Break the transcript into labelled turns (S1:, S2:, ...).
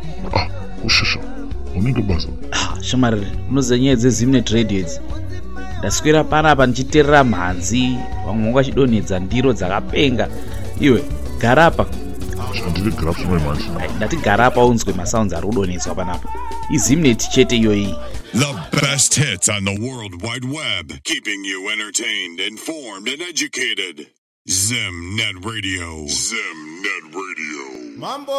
S1: Ushasha unenge basa
S2: shamari unozanyaya dzezimnet radio idzi ndaswera panapa ndichiterera mhanzi vamwe vanga vachidonhedza ndiro dzakapenga. Iwe garapa
S1: handiri garapsumai manje
S2: ndati garapa unzwe masounds ari kudonhedzwa panapa izimnet chete iyoyi.
S3: The best hits on the World Wide Web, keeping you entertained, informed, and educated. Zimnet Radio. Zimnet Radio. Mambo.